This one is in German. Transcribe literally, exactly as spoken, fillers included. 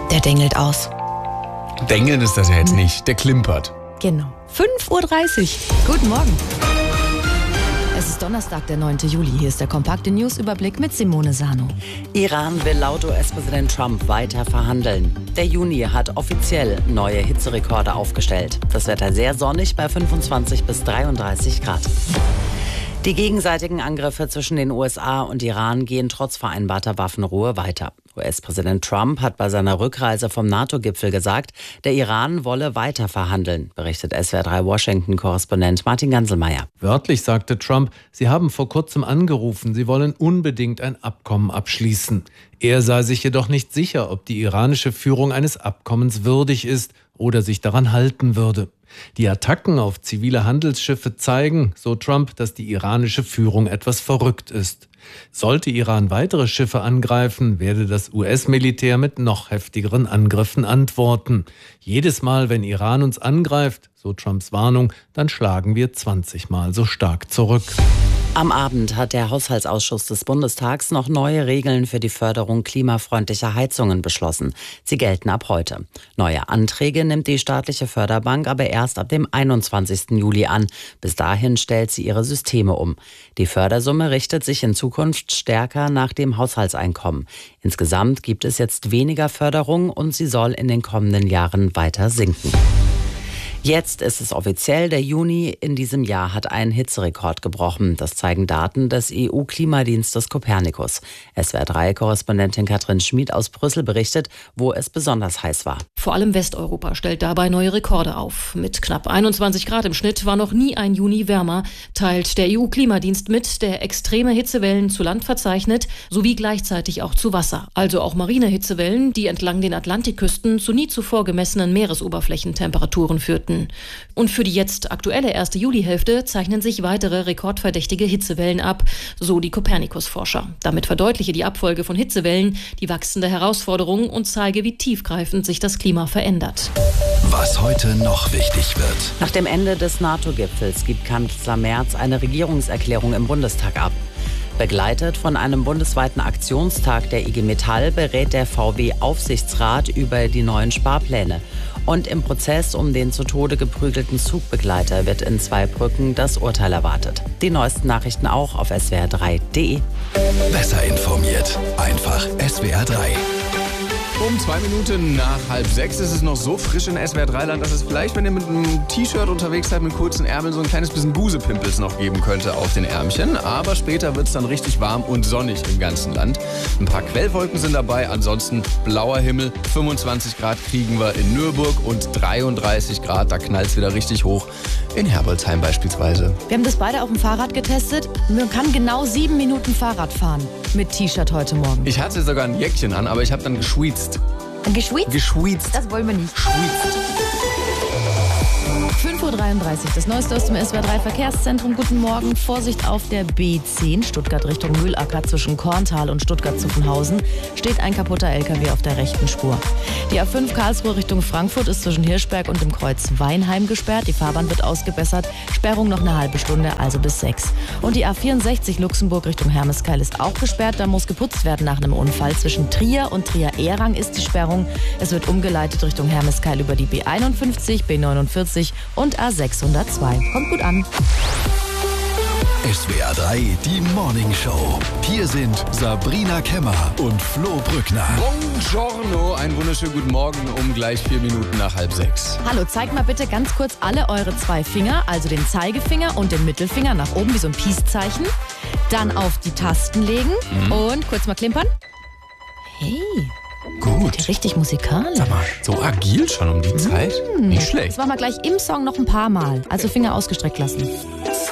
Der dengelt aus. Dengeln ist das ja jetzt nicht, der klimpert. Genau. fünf Uhr dreißig. Guten Morgen. Es ist Donnerstag, der neunte Juli. Hier ist der kompakte News-Überblick mit Simone Sano. Iran will laut U S-Präsident Trump weiter verhandeln. Der Juni hat offiziell neue Hitzerekorde aufgestellt. Das Wetter sehr sonnig bei fünfundzwanzig bis dreiunddreißig Grad. Die gegenseitigen Angriffe zwischen den U S A und Iran gehen trotz vereinbarter Waffenruhe weiter. U S-Präsident Trump hat bei seiner Rückreise vom NATO-Gipfel gesagt, der Iran wolle weiter verhandeln, berichtet S W R drei Washington-Korrespondent Martin Ganselmeier. Wörtlich sagte Trump, sie haben vor kurzem angerufen, sie wollen unbedingt ein Abkommen abschließen. Er sei sich jedoch nicht sicher, ob die iranische Führung eines Abkommens würdig ist oder sich daran halten würde. Die Attacken auf zivile Handelsschiffe zeigen, so Trump, dass die iranische Führung etwas verrückt ist. Sollte Iran weitere Schiffe angreifen, werde das U S-Militär mit noch heftigeren Angriffen antworten. Jedes Mal, wenn Iran uns angreift, so Trumps Warnung, dann schlagen wir zwanzig Mal so stark zurück. Am Abend hat der Haushaltsausschuss des Bundestags noch neue Regeln für die Förderung klimafreundlicher Heizungen beschlossen. Sie gelten ab heute. Neue Anträge nimmt die staatliche Förderbank aber erst ab dem einundzwanzigsten Juli an. Bis dahin stellt sie ihre Systeme um. Die Fördersumme richtet sich in Zukunft stärker nach dem Haushaltseinkommen. Insgesamt gibt es jetzt weniger Förderung und sie soll in den kommenden Jahren weiter sinken. Jetzt ist es offiziell, der Juni in diesem Jahr hat einen Hitzerekord gebrochen. Das zeigen Daten des E U-Klimadienstes Copernicus. S W R drei Korrespondentin Katrin Schmid aus Brüssel berichtet, wo es besonders heiß war. Vor allem Westeuropa stellt dabei neue Rekorde auf. Mit knapp einundzwanzig Grad im Schnitt war noch nie ein Juni wärmer, teilt der E U-Klimadienst mit, der extreme Hitzewellen zu Land verzeichnet, sowie gleichzeitig auch zu Wasser. Also auch marine Hitzewellen, die entlang den Atlantikküsten zu nie zuvor gemessenen Meeresoberflächentemperaturen führten. Und für die jetzt aktuelle erste Julihälfte zeichnen sich weitere rekordverdächtige Hitzewellen ab, so die Copernicus-Forscher. Damit verdeutliche die Abfolge von Hitzewellen die wachsende Herausforderung und zeige, wie tiefgreifend sich das Klima verändert. Was heute noch wichtig wird. Nach dem Ende des NATO-Gipfels gibt Kanzler Merz eine Regierungserklärung im Bundestag ab. Begleitet von einem bundesweiten Aktionstag der I G Metall berät der V W-Aufsichtsrat über die neuen Sparpläne. Und im Prozess um den zu Tode geprügelten Zugbegleiter wird in Zweibrücken das Urteil erwartet. Die neuesten Nachrichten auch auf S W R drei punkt de. Besser informiert. Einfach S W R drei. Um zwei Minuten nach halb sechs ist es noch so frisch in S W R drei Land, dass es vielleicht, wenn ihr mit einem T-Shirt unterwegs seid, mit kurzen Ärmeln, so ein kleines bisschen Busepimpels noch geben könnte auf den Ärmchen. Aber später wird es dann richtig warm und sonnig im ganzen Land. Ein paar Quellwolken sind dabei, ansonsten blauer Himmel. fünfundzwanzig Grad kriegen wir in Nürburg und dreiunddreißig Grad, da knallt es wieder richtig hoch. In Herbolzheim beispielsweise. Wir haben das beide auf dem Fahrrad getestet. Man kann genau sieben Minuten Fahrrad fahren mit T-Shirt heute Morgen. Ich hatte sogar ein Jäckchen an, aber ich habe dann geschwitzt. Geschwitzt? Geschwitzt. Das wollen wir nicht. Geschwitzt. fünf Uhr dreiunddreißig, das Neueste aus dem S W R drei Verkehrszentrum. Guten Morgen. Vorsicht auf der B zehn, Stuttgart Richtung Mühlacker zwischen Korntal und Stuttgart-Zuffenhausen. Steht ein kaputter L K W auf der rechten Spur. Die A fünf Karlsruhe Richtung Frankfurt ist zwischen Hirschberg und dem Kreuz Weinheim gesperrt. Die Fahrbahn wird ausgebessert. Sperrung noch eine halbe Stunde, also bis sechs. Und die A vierundsechzig Luxemburg Richtung Hermeskeil ist auch gesperrt. Da muss geputzt werden nach einem Unfall. Zwischen Trier und Trier-Ehrang ist die Sperrung. Es wird umgeleitet Richtung Hermeskeil über die B einundfünfzig, B neunundvierzig und A sechshundertzwei. Kommt gut an. S W R drei, die Morning Show. Hier sind Sabrina Kemmer und Flo Brückner. Buongiorno, einen wunderschönen guten Morgen um gleich vier Minuten nach halb sechs. Hallo, zeigt mal bitte ganz kurz alle eure zwei Finger, also den Zeigefinger und den Mittelfinger nach oben, wie so ein Peace-Zeichen. Dann auf die Tasten legen mhm. und kurz mal klimpern. Hey. Gut. Richtig musikalisch. Sag mal, so agil schon um die Zeit? Mm. Nicht schlecht. Das machen wir gleich im Song noch ein paar Mal. Also Finger ausgestreckt lassen.